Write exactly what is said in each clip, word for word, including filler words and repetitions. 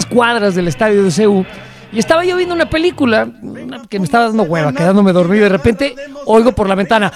cuadras del estadio de C U. Y estaba yo viendo una película una que me estaba dando hueva, quedándome dormido. Y de repente oigo por la ventana.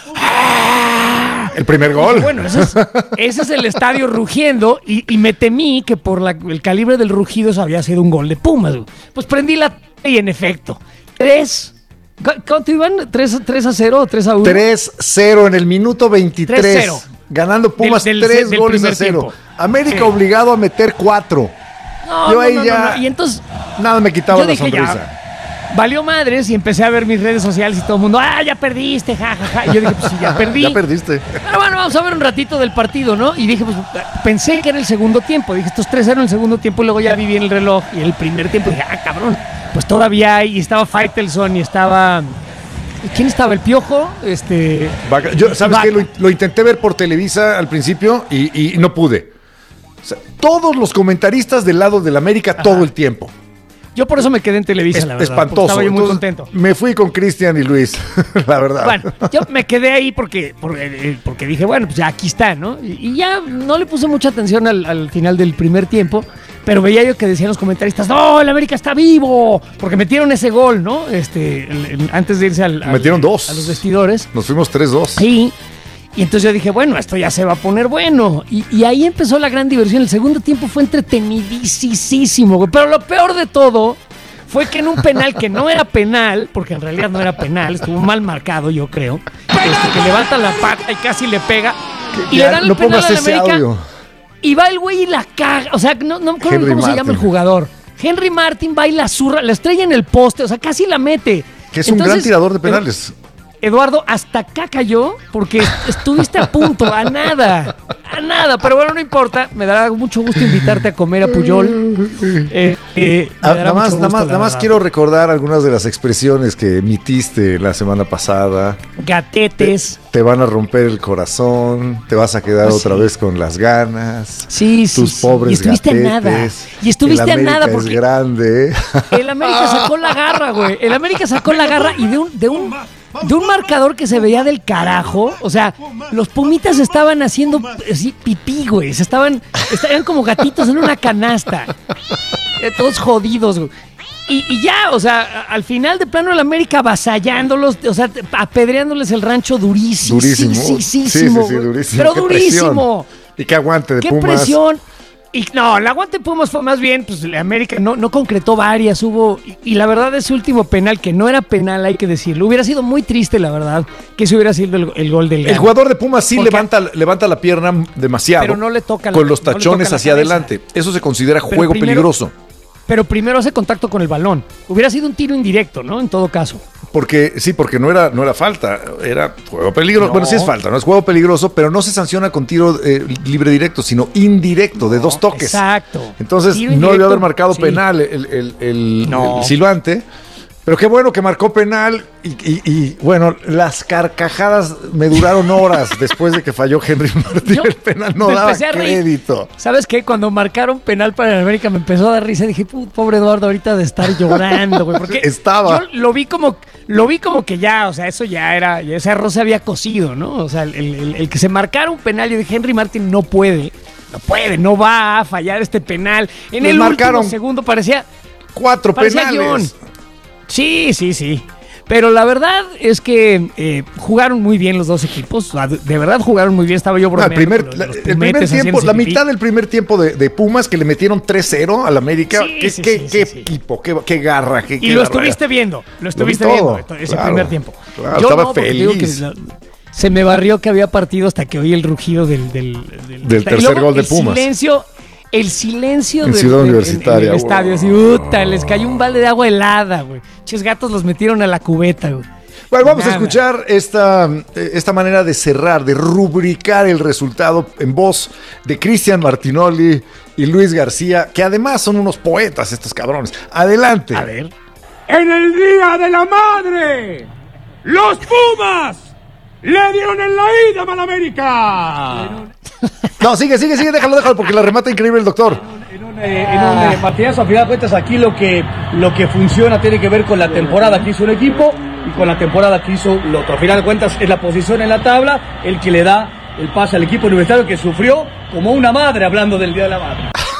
El primer gol. Y bueno, ese es, ese es el estadio rugiendo. Y, y me temí que por la, el calibre del rugido eso había sido un gol de Pumas. Pues prendí la y en efecto, tres. ¿Cuánto iban? ¿tres a cero o tres a uno? tres cero en el minuto veintitrés. tres cero. Ganando Pumas del, del, tres del goles a cero. Tiempo. América Sí. obligado a meter cuatro. No, Yo no, ahí no, ya. no, no. Y entonces. Nada me quitaba yo la dije, sonrisa. Ya, valió madres y empecé a ver mis redes sociales y todo el mundo, ah, ya perdiste, jajaja. Ja, ja. Y yo dije, pues sí, ya perdí. Ya perdiste. Pero bueno, vamos a ver un ratito del partido, ¿no? Y dije, pues pensé que era el segundo tiempo. Dije, estos tres cero en el segundo tiempo y luego ya vi bien el reloj. Y el primer tiempo dije, ah, cabrón, pues todavía hay. Y estaba Faitelson y estaba. ¿Quién estaba? ¿El Piojo? Este. Yo, ¿sabes qué? Lo, lo intenté ver por Televisa al principio y, y no pude. O sea, todos los comentaristas del lado del América. Ajá. Todo el tiempo. Yo por eso me quedé en Televisa, es, la verdad. Espantoso. Estaba yo muy Entonces, contento. Me fui con Cristian y Luis, la verdad. Bueno, yo me quedé ahí porque, porque, porque dije, bueno, pues ya aquí está, ¿no? Y, y ya no le puse mucha atención al, al final del primer tiempo, pero veía yo que decían los comentaristas, no, el América está vivo, porque metieron ese gol, ¿no? Este, el, el, antes de irse al, al, metieron dos. a los vestidores. Nos fuimos tres dos. Sí. Y entonces yo dije, bueno, esto ya se va a poner bueno. Y, y ahí empezó la gran diversión. El segundo tiempo fue entretenidísimo, güey. Pero lo peor de todo fue que en un penal que no era penal, porque en realidad no era penal, estuvo mal marcado, yo creo, este, que levanta la pata y casi le pega, y ya, le dan el no penal a la América, audio. Y va el güey y la caga, o sea, no, no me acuerdo cómo Martin. se llama el jugador. Henry Martin va y la zurra, la estrella en el poste, o sea, casi la mete. Que es Entonces, un gran tirador de penales. Eduardo, hasta acá cayó porque estuviste a punto, a nada, a nada. Pero bueno, no importa, me dará mucho gusto invitarte a comer a Puyol. Eh, eh, ah, nada más, gusto, nada más, nada más quiero recordar algunas de las expresiones que emitiste la semana pasada. Gatetes. Te, te van a romper el corazón, te vas a quedar pues otra sí. vez con las ganas. Sí, sí, tus sí. pobres Y estuviste gatetes. a nada. Y estuviste a nada porque es grande. El América sacó la garra, güey. El América sacó la garra y de un, de un de un marcador que se veía del carajo. O sea, los Pumitas estaban haciendo así pipí, güey. Se estaban, estaban como gatitos en una canasta. Todos jodidos, güey. Y, y ya, o sea, al final de plano el América avasallándolos, o sea, apedreándoles el rancho durísimo. Durísimo. Sí, sí, sí, sí, sí, durísimo. Pero qué durísimo. Presión. Y qué aguante de qué Pumas. Qué presión. Y no, el aguante Pumas fue más bien, pues el América no, no concretó varias, hubo, y, y la verdad ese último penal, que no era penal, hay que decirlo, hubiera sido muy triste, la verdad, que ese hubiera sido el, el gol del gol. El jugador de Pumas sí levanta, levanta la pierna demasiado, pero no le toca la, con los tachones no hacia adelante. Eso se considera pero juego primero, peligroso. Pero primero hace contacto con el balón. Hubiera sido un tiro indirecto, ¿no? En todo caso. Porque sí, porque no era, no era falta, era juego peligroso. No. Bueno, sí es falta, no es juego peligroso, pero no se sanciona con tiro eh, libre directo, sino indirecto, no, de dos toques. Exacto. Entonces tiro no indirecto, debió haber marcado sí. penal el, el, el, no. el silbante. Pero qué bueno que marcó penal y, y, y bueno, las carcajadas me duraron horas después de que falló Henry Martín. Yo el penal no daba crédito. ¿Sabes qué? Cuando marcaron penal para el América me empezó a dar risa. Dije, pobre Eduardo, ahorita de estar llorando, güey. Porque estaba. Yo lo vi como, lo vi como que ya, o sea, eso ya era, ya ese arroz se había cocido, ¿no? O sea, el, el, el que se marcara un penal, yo dije, Henry Martín no puede, no puede, no va a fallar este penal. En Les el marcaron último segundo parecía cuatro parecía penales. Guión. Sí, sí, sí. Pero la verdad es que eh, jugaron muy bien los dos equipos. De verdad jugaron muy bien. Estaba yo bromeando. No, el primer, la, el primer tiempo, la mitad del primer tiempo de, de Pumas que le metieron tres cero al América. Sí, ¿Qué, sí, qué, sí, qué sí, equipo? Qué, qué garra. Qué, y qué lo garra. estuviste viendo. Lo estuviste lo viendo ese claro, primer tiempo. Claro, yo estaba no, feliz. La, se me barrió que había partido hasta que oí el rugido del, del, del, del tercer gol de el Pumas. Silencio. El silencio en del, Ciudad del, Universitaria, en, en el estadio, así, puta, les cayó un balde de agua helada, güey. Ches gatos los metieron a la cubeta, güey. Bueno, vamos Nada. a escuchar esta, esta manera de cerrar, de rubricar el resultado en voz de Cristian Martinoli y Luis García, que además son unos poetas estos cabrones. Adelante. A ver. En el Día de la Madre, los Pumas le dieron en la ida a América. No, sigue, sigue, sigue, déjalo, déjalo, porque la remata increíble el doctor. En un, eh, en un eh, partidazo, a final de cuentas, aquí lo que, lo que funciona tiene que ver con la temporada que hizo el equipo y con la temporada que hizo el otro. A final de cuentas, es la posición en la tabla el que le da el pase al equipo universitario que sufrió como una madre, hablando del Día de la Madre.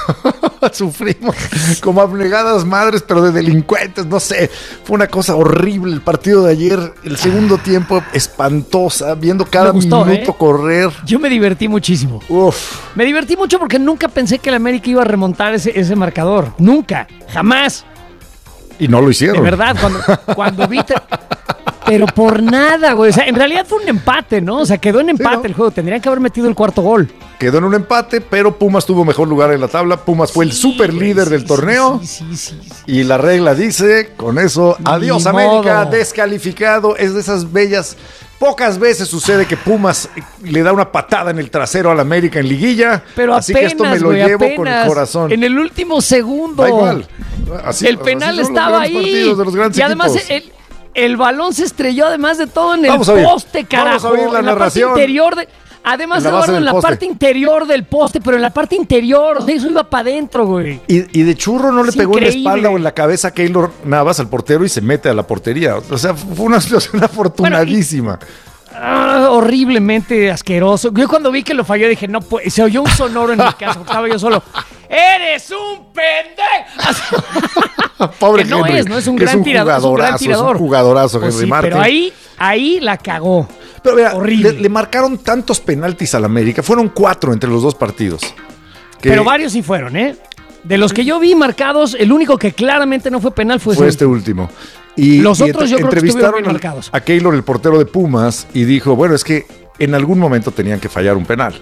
Sufrimos como abnegadas madres, pero de delincuentes, no sé. Fue una cosa horrible el partido de ayer. El segundo tiempo espantosa, viendo cada gustó, minuto ¿eh? correr. Yo me divertí muchísimo. Uf. Me divertí mucho porque nunca pensé que el América iba a remontar ese, ese marcador. Nunca, jamás. Y no lo hicieron. De verdad, cuando, cuando vi... Te... Pero por nada, güey. O sea, en realidad fue un empate, ¿no? O sea, quedó en empate sí, ¿no? el juego. Tendrían que haber metido el cuarto gol. Quedó en un empate, pero Pumas tuvo mejor lugar en la tabla. Pumas fue sí, el super líder sí, del torneo. Sí, sí, sí, sí, sí. Y la regla dice, con eso, Ni adiós modo. América, descalificado. Es de esas bellas... Pocas veces sucede que Pumas le da una patada en el trasero al América en liguilla. Pero así apenas, que esto me lo wey, llevo apenas, con el corazón. En el último segundo. Da igual. Así, el penal así estaba ahí. De los grandes y además equipos. el, el balón se estrelló además de todo en el Vamos a oír. poste, carajo. Vamos a oír la en narración. La parte interior de... Además, en la, Eduardo, en la poste. parte interior del poste, pero en la parte interior, o sea, eso iba para adentro, güey. Y, y de churro no le es pegó increíble. en la espalda o en la cabeza a Keylor Navas, al portero, y se mete a la portería. O sea, fue una situación afortunadísima. Bueno, y, ah, horriblemente asqueroso. Yo cuando vi que lo falló dije, no puede. Se oyó un sonoro en mi casa, estaba yo solo. ¡Eres un pendejo! Pobre que no Henry, es, no es un gran es un tirador. Es un gran tirador. Es un jugadorazo, Henry pues sí, Martin. Pero ahí, ahí la cagó. Pero mira, horrible. Le, le marcaron tantos penaltis al América. Fueron cuatro entre los dos partidos. Que pero varios sí fueron, ¿eh? De los que yo vi marcados, el único que claramente no fue penal fue, fue ese este último. Y, los y otros yo creo que estuvieron bien a, marcados. A Keylor, el portero de Pumas, y dijo, bueno, es que en algún momento tenían que fallar un penal.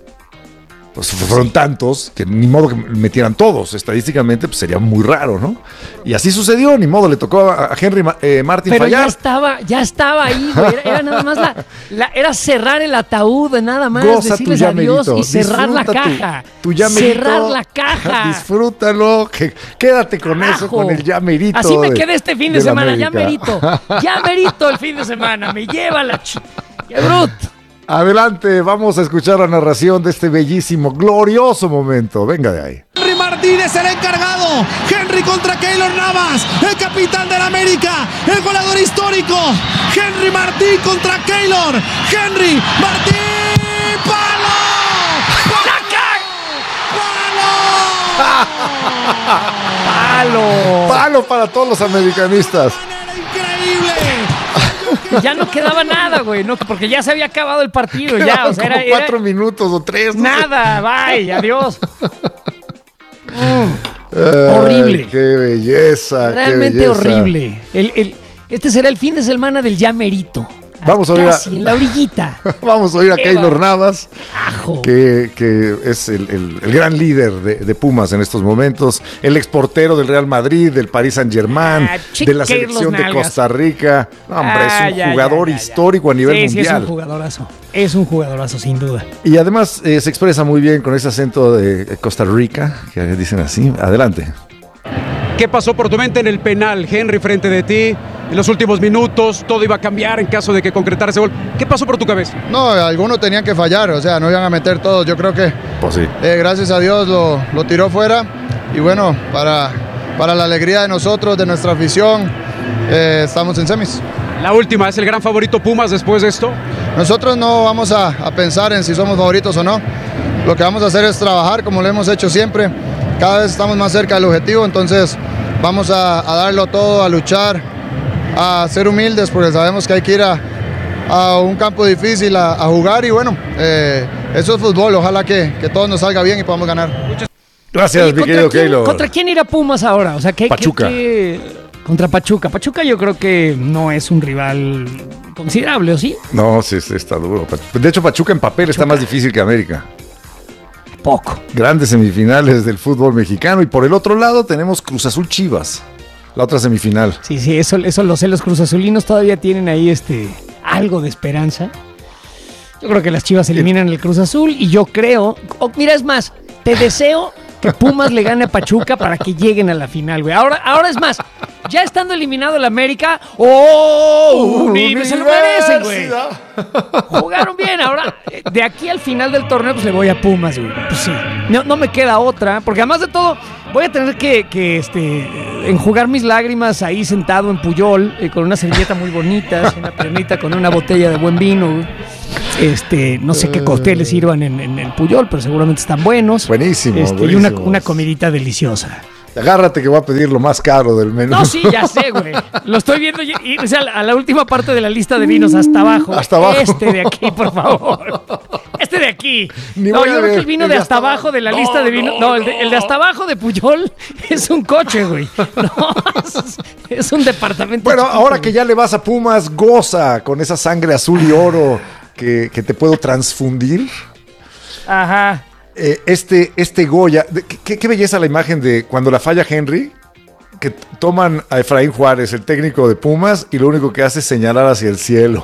Pues fueron sí. tantos que ni modo que metieran todos. Estadísticamente pues sería muy raro, ¿no? Y así sucedió, ni modo, le tocó a Henry eh, Martin Pero fallar. ya estaba, ya estaba ahí, güey. Era, era nada más la, la, era cerrar el ataúd, nada más, Goza decirles adiós y cerrar la caja. Tu, tu cerrar la caja. Disfrútalo, que, quédate con Carajo. eso, con el llamerito. Así me quedé este fin de, de semana, ya merito. Ya merito el fin de semana, me lleva la ch... ¡Qué bruto! Adelante, vamos a escuchar la narración de este bellísimo, glorioso momento. Venga de ahí. Henry Martínez, el encargado. Henry contra Keylor Navas, el capitán del América, el goleador histórico. Henry Martín contra Keylor. Henry Martín, ¡palo! ¡Palo! ¡Palo! ¡Palo para todos los americanistas! ¡Increíble! Ya no quedaba nada, güey, no, porque ya se había acabado el partido. Ya, o sea, como era, cuatro era... minutos o tres. No nada, sé. Bye, adiós. mm. Ay, horrible. ¡Qué belleza! Realmente qué belleza. horrible. El, el, este será el fin de semana del ya merito. Vamos a oír a, en la orillita. Vamos a oír a Keylor Navas, Ajo. que, que es el, el, el gran líder de, de Pumas en estos momentos, el exportero del Real Madrid, del Paris Saint-Germain, ah, de la selección de Costa Rica. No, hombre, ah, es un ya, jugador ya, ya, histórico ya. a nivel sí, mundial. Sí, es un jugadorazo. Es un jugadorazo, sin duda. Y además eh, se expresa muy bien con ese acento de Costa Rica, que dicen así. Adelante. ¿Qué pasó por tu mente en el penal, Henry, frente de ti? En los últimos minutos, todo iba a cambiar en caso de que concretara ese gol. ¿Qué pasó por tu cabeza? No, algunos tenían que fallar, o sea, no iban a meter todos. Yo creo que, pues sí. eh, gracias a Dios, lo, lo tiró fuera. Y bueno, para, para la alegría de nosotros, de nuestra afición, eh, estamos en semis. La última, ¿es el gran favorito Pumas después de esto? Nosotros no vamos a, a pensar en si somos favoritos o no. Lo que vamos a hacer es trabajar como lo hemos hecho siempre. Cada vez estamos más cerca del objetivo, entonces vamos a, a darlo todo, a luchar, a ser humildes, porque sabemos que hay que ir a, a un campo difícil a, a jugar y bueno, eh, eso es fútbol, ojalá que, que todo nos salga bien y podamos ganar. Gracias, mi querido Keylor. ¿Contra quién irá Pumas ahora? O sea, ¿qué, Pachuca. ¿qué, qué, contra Pachuca. Pachuca yo creo que no es un rival considerable, ¿o sí? No, sí, sí está duro. De hecho, Pachuca en papel Pachuca. está más difícil que América. Poco. Grandes semifinales del fútbol mexicano. Y por el otro lado tenemos Cruz Azul Chivas. La otra semifinal. Sí, sí, eso, eso lo sé. Los Cruz Azulinos todavía tienen ahí este algo de esperanza. Yo creo que las Chivas eliminan el Cruz Azul. Y yo creo... Oh, mira, es más, te deseo que Pumas le gane a Pachuca para que lleguen a la final, güey. Ahora, ahora es más, ya estando eliminado el América, ¡oh! Uh, ni se lo merecen, güey. Jugaron bien. Ahora, de aquí al final del torneo, pues le voy a Pumas, güey. Pues sí. No, no me queda otra, porque además de todo, voy a tener que, que este, enjugar mis lágrimas ahí sentado en Puyol, eh, con una servilleta muy bonita, una piernita con una botella de buen vino, güey. Este, no sé qué cócteles sirvan en, en el Puyol, pero seguramente están buenos. Buenísimo, este, buenísimo. Y una, una comidita deliciosa. Agárrate que voy a pedir lo más caro del menú. No, sí, ya sé, güey. Lo estoy viendo irse a la, a la última parte de la lista de vinos, hasta abajo. Hasta abajo. Este de aquí, por favor. Este de aquí. Ni no, voy yo a creo ver. que el vino El de de hasta hasta abajo de la no, lista de vinos. No, no, el, de, el de hasta abajo de Puyol es un coche, güey. No, es, es un departamento. Bueno, chiquito, ahora güey. que ya le vas a Pumas, goza con esa sangre azul y oro que, que te puedo transfundir. Ajá. Eh, este, este Goya, de- qué, qué belleza la imagen de cuando la falla Henry, que t- toman a Efraín Juárez, el técnico de Pumas, y lo único que hace es señalar hacia el cielo.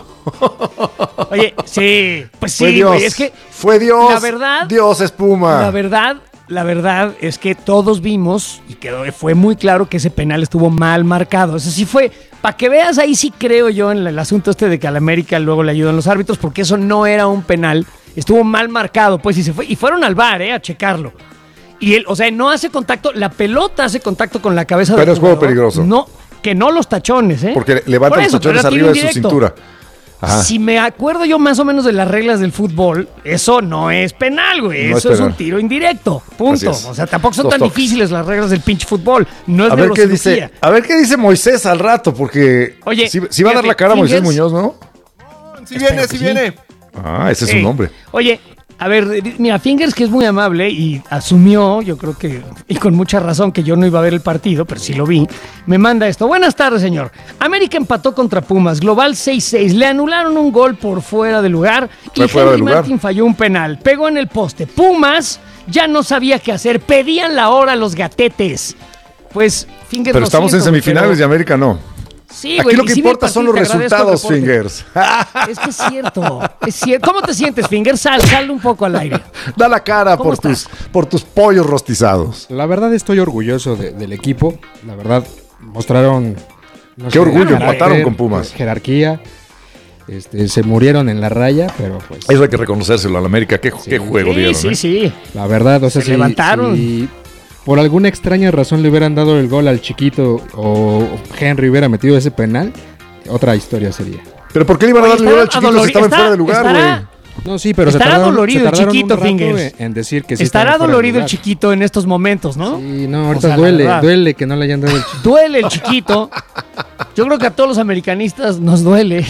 Oye, sí, pues Fue sí, Dios, güey. Es que fue Dios. la verdad- Dios es Puma. La verdad, la verdad es que todos vimos y quedó, fue muy claro que ese penal estuvo mal marcado. Eso sí fue, para que veas, ahí sí creo yo en el, el asunto este de que a la América luego le ayudan los árbitros, porque eso no era un penal, estuvo mal marcado, pues, y se fue, y fueron al V A R, eh, a checarlo. Y él, o sea, no hace contacto, la pelota hace contacto con la cabeza del Pero es juego jugador. peligroso. No, que no los tachones, ¿eh? Porque levanta Por los eso, pero tachones era tiro arriba de su indirecto. cintura. Ajá. Si me acuerdo yo más o menos de las reglas del fútbol, eso no es penal, güey. No es eso es, penal. un tiro indirecto. Punto. Así es. O sea, tampoco son Dos tan toques. difíciles las reglas del pinche fútbol. No es A ver qué neurocirugía. dice, a ver qué dice Moisés al rato, porque Oye, si, si va a dar fíjate, la cara a Moisés Fingers- Muñoz, ¿no? Si viene, Espero si que viene. Ah, ese es Ey, su nombre. Oye, a ver, mira, Fingers, que es muy amable y asumió, yo creo que, y con mucha razón, que yo no iba a ver el partido, pero sí lo vi, me manda esto. Buenas tardes, señor. América empató contra Pumas, global seis seis. Le anularon un gol por fuera de lugar Fue y fuera de Henry lugar. Martin falló un penal. Pegó en el poste. Pumas ya no sabía qué hacer. Pedían la hora a los gatetes. Pues, Fingers, Pero lo estamos en siento, güey, semifinales pero- y América no. Sí, Aquí güey, lo y que sí vi el importa son los partido, te agradezco el resultados, reporte. Fingers. Es que es cierto, es cierto. ¿Cómo te sientes, Fingers? Sal, sal un poco al aire. Da la cara ¿Cómo por tus, estás? por tus pollos rostizados. La verdad estoy orgulloso de- del equipo. La verdad mostraron... no Qué orgullo, carácter, empataron con Pumas. Jerarquía. Este, se murieron en la raya, pero pues... Eso hay que reconocérselo al América. Qué, qué juego Sí, dieron. sí, ¿eh? sí. La verdad, o sea, Se si, levantaron. si por alguna extraña razón le hubieran dado el gol al chiquito o Henry hubiera metido ese penal, otra historia sería. Pero ¿por qué le iban a Oye, darle gol al estará chiquito si adolori- estaban está- fuera de lugar, estará- güey? No, sí, pero Estará se tardaron, dolorido se el tardaron chiquito, un rato Fingers. en- en decir que sí Estará estaban fuera de dolorido el lugar. chiquito en estos momentos, ¿no? Sí, no, O ahorita sea, la duele, verdad. duele que no le hayan dado el chiquito. Duele el chiquito. Yo creo que a todos los americanistas nos duele.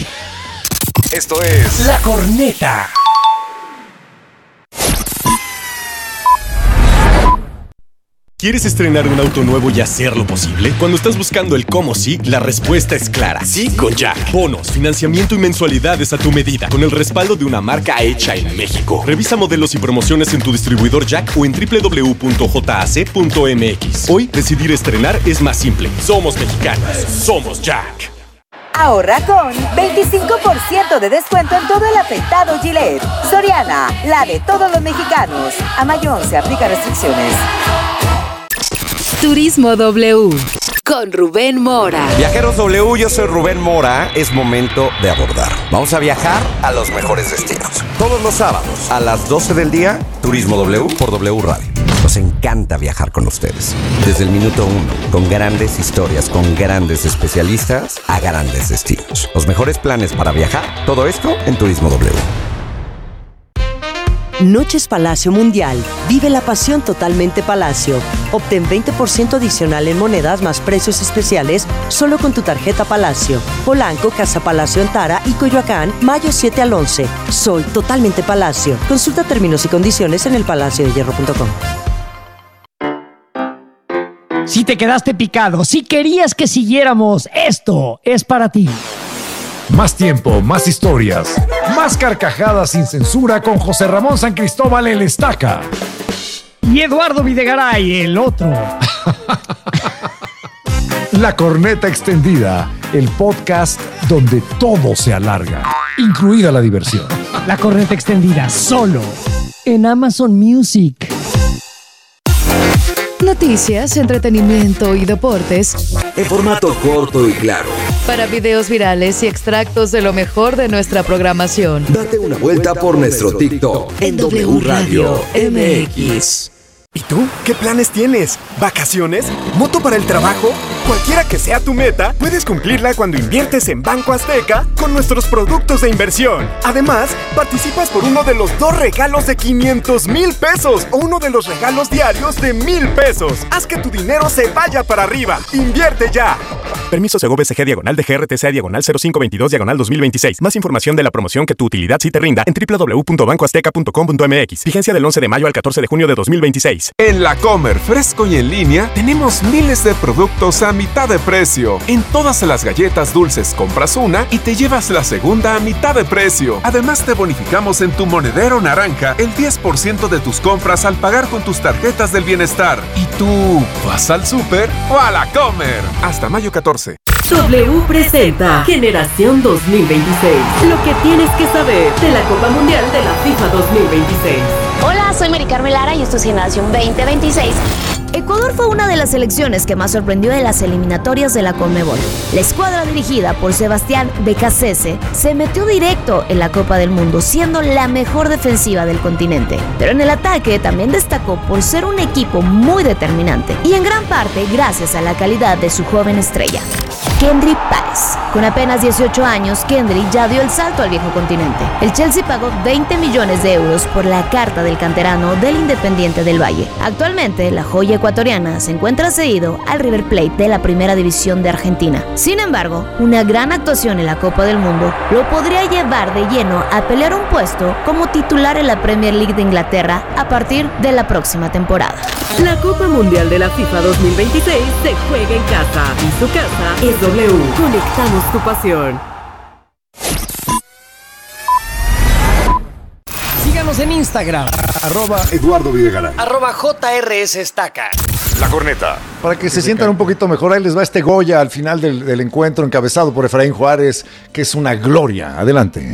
Esto es La Corneta. ¿Quieres estrenar un auto nuevo y hacerlo posible? Cuando estás buscando el cómo sí, la respuesta es clara. Sí con Jack. Bonos, financiamiento y mensualidades a tu medida, con el respaldo de una marca hecha en México. Revisa modelos y promociones en tu distribuidor Jack o en doble u doble u doble u punto j a c punto m x. Hoy, decidir estrenar es más simple. Somos mexicanos. Somos Jack. Ahorra con veinticinco por ciento de descuento en todo el afeitado Gillette. Soriana, la de todos los mexicanos. A mayo se aplica restricciones. Turismo W con Rubén Mora. Viajeros W, yo soy Rubén Mora. Es momento de abordar. Vamos a viajar a los mejores destinos. Todos los sábados a las doce del día, Turismo W por W Radio. Nos encanta viajar con ustedes. Desde el minuto uno, con grandes historias, con grandes especialistas a grandes destinos. Los mejores planes para viajar, todo esto en Turismo W. Noches Palacio Mundial. Vive la pasión totalmente Palacio. Obtén veinte por ciento adicional en monedas más precios especiales solo con tu tarjeta Palacio. Polanco, Casa Palacio en Tara y Coyoacán, mayo siete al once. Soy totalmente Palacio. Consulta términos y condiciones en el palacio de hierro punto com. Si te quedaste picado, si querías que siguiéramos, esto es para ti. Más tiempo, más historias, más carcajadas sin censura con José Ramón San Cristóbal el Estaca. Y Eduardo Videgaray, el otro. La Corneta Extendida, el podcast donde todo se alarga, incluida la diversión. La Corneta Extendida, solo en Amazon Music. Noticias, entretenimiento y deportes en formato corto y claro. Para videos virales y extractos de lo mejor de nuestra programación. Date una vuelta por nuestro TikTok en W Radio M X. ¿Y tú? ¿Qué planes tienes? ¿Vacaciones? ¿Moto para el trabajo? Cualquiera que sea tu meta, puedes cumplirla cuando inviertes en Banco Azteca con nuestros productos de inversión. Además, participas por uno de los dos regalos de quinientos mil pesos o uno de los regalos diarios de mil pesos. Haz que tu dinero se vaya para arriba. ¡Invierte ya! Permiso Segov S G diagonal de G R T C diagonal cero cinco veintidós diagonal dos mil veintiséis. Más información de la promoción que tu utilidad sí te rinda en doble u doble u doble u punto banco azteca punto com punto m x. Vigencia del once de mayo al catorce de junio de dos mil veintiséis. En La Comer, fresco y en línea, tenemos miles de productos a mitad de precio. En todas las galletas dulces compras una y te llevas la segunda a mitad de precio. Además te bonificamos en tu monedero naranja el diez por ciento de tus compras al pagar con tus tarjetas del bienestar. ¿Y tú vas al súper o a La Comer? Hasta mayo catorce. W presenta Generación dos mil veintiséis. Lo que tienes que saber de la Copa Mundial de la FIFA dos mil veintiséis. Hola, soy Mari Carmen Lara y esto es Generación veinte veintiséis. Ecuador fue una de las selecciones que más sorprendió en las eliminatorias de la Conmebol. La escuadra dirigida por Sebastián Becasese se metió directo en la Copa del Mundo, siendo la mejor defensiva del continente. Pero en el ataque también destacó por ser un equipo muy determinante y en gran parte gracias a la calidad de su joven estrella, Kendry Páez. Con apenas dieciocho años, Kendry ya dio el salto al viejo continente. El Chelsea pagó veinte millones de euros por la carta del canterano del Independiente del Valle. Actualmente, la joya ecuatoriana se encuentra cedido al River Plate de la Primera División de Argentina. Sin embargo, una gran actuación en la Copa del Mundo lo podría llevar de lleno a pelear un puesto como titular en la Premier League de Inglaterra a partir de la próxima temporada. La Copa Mundial de la FIFA dos mil veintiséis se juega en casa y su casa es W. Conectamos tu pasión. Síganos en Instagram. Arroba Eduardo Videgaray. Arroba J R S Estaca. La Corneta. Para que se sientan un poquito mejor, ahí les va este Goya al final del, del encuentro encabezado por Efraín Juárez, que es una gloria. Adelante.